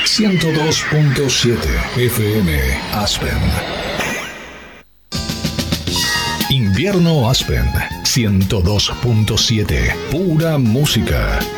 102.7 FM Aspen. Invierno Aspen 102.7. Pura música.